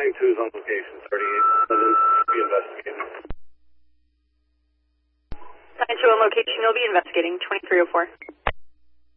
9-2 is on location. 3811 be investigating. 9-2 on location, you'll be investigating. 2304.